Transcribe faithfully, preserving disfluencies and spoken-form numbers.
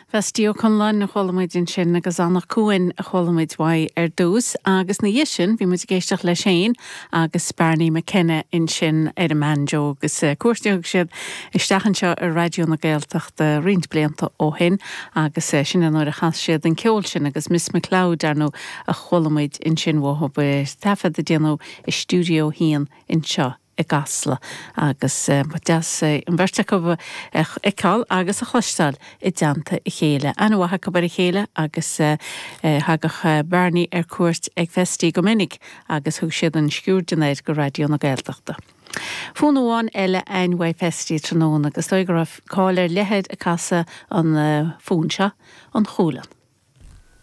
Festío chun lein na cholamidin sin agus annach cuain a cholamid wai ar dús agus na dhisin bhí muid géisteach le sin agus Barney McKenna in sin ar a manjo agus cuairteog siad isteachan seo ar radio na Gaeltacht de rint blianta ó hin agus sin an oir a chas siad an ceol sin agus Miss McLeod ar nó a cholamid in sin bhóthb tafad a déanú i stúdio hían in seo i gasla agus deas an bhirrteach icáil agus a chluistáil i deanta i chéile. Anna bhacha bar i chéile agus thagach Barney ar cuairt ag festí go minic agus thug siad an sciúrdenéid go radio na Gaeltachta. Fún amháin eile einhha festí tróna agus dóigh raibh cáil ar lehéad a casa an fúnseo an chúlan.